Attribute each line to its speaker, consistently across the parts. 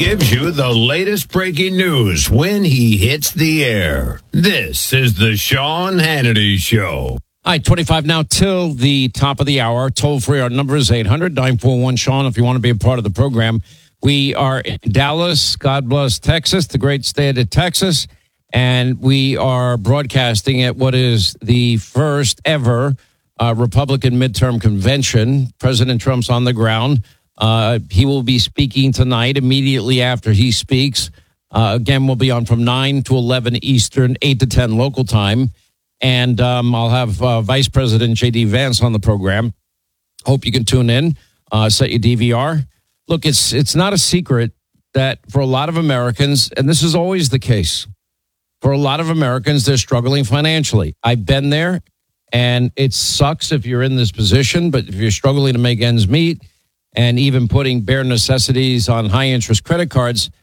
Speaker 1: gives you the latest breaking news when he hits the air. This is the Sean Hannity Show.
Speaker 2: All right, 25 now till the top of the hour. Toll free, our number is 800-941-SEAN if you want to be a part of the program. We are in Dallas, God bless Texas, the great state of Texas, and we are broadcasting at what is the first ever Republican midterm convention. President Trump's on the ground. He will be speaking tonight. Immediately after he speaks, again, we'll be on from 9 to 11 Eastern, 8 to 10 local time. And I'll have Vice President J.D. Vance on the program. Hope you can tune in, set your DVR. Look, it's not a secret that for a lot of Americans, and this is always the case, for a lot of Americans, they're struggling financially. I've been there, and it sucks if you're in this position, but if you're struggling to make ends meet and even putting bare necessities on high-interest credit cards,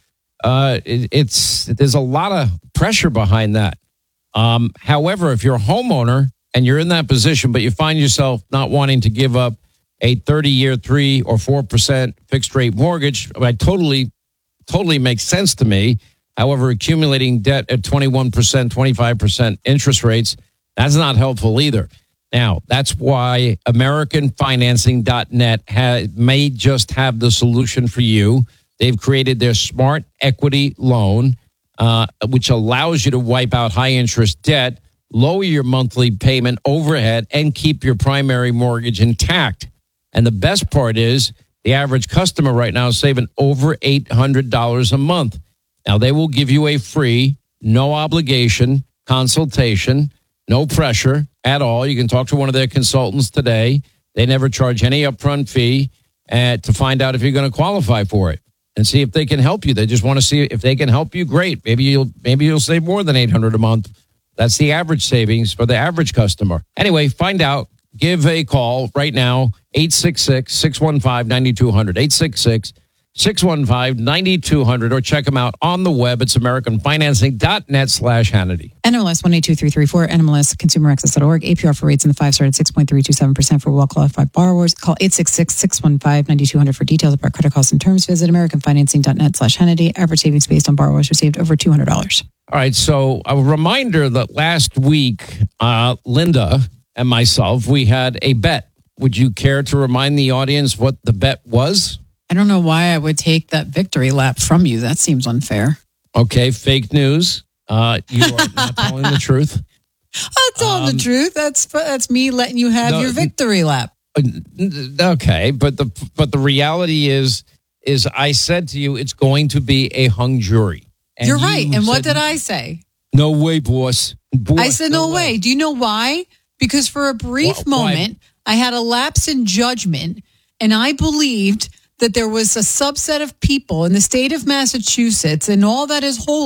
Speaker 2: there's a lot of pressure behind that. However, if you're a homeowner and you're in that position, but you find yourself not wanting to give up a 30-year 3 or 4% fixed rate mortgage, that totally makes sense to me. However, accumulating debt at 21%, 25% interest rates, that's not helpful either. Now, that's why AmericanFinancing.net may just have the solution for you. They've created their Smart Equity Loan, which allows you to wipe out high-interest debt, lower your monthly payment overhead, and keep your primary mortgage intact. And the best part is the average customer right now is saving over $800 a month. Now, they will give you a free, no obligation consultation, no pressure at all. You can talk to one of their consultants today. They never charge any upfront fee to find out if you're going to qualify for it and see if they can help you. They just want to see if they can help you. Great. Maybe you'll save more than $800 a month. That's the average savings for the average customer. Anyway, find out. Give a call right now, 866-615-9200, 866-615-9200, or check them out on the web. It's AmericanFinancing.net/Hannity.
Speaker 3: NMLS 182334, NMLSConsumerAccess.org. APR for rates in the 5-star at 6.327% for well-qualified borrowers. Call 866-615-9200 for details about credit costs and terms. Visit AmericanFinancing.net/Hannity. Average savings based on borrowers received over $200.
Speaker 2: All right, so a reminder that last week, Linda and myself, we had a bet. Would you care to remind the audience what the bet was?
Speaker 3: I don't know why I would take that victory lap from you. That seems unfair.
Speaker 2: Okay, fake news. You are not telling the truth.
Speaker 3: I'm telling the truth. That's me letting you have your victory lap.
Speaker 2: Okay, but the reality is I said to you it's going to be a hung jury. And
Speaker 3: you're right. And what did I say?
Speaker 2: No way, boss.
Speaker 3: I said no way. Do you know why? Because for a brief moment, I had a lapse in judgment, and I believed that there was a subset of people in the state of Massachusetts and all that is holy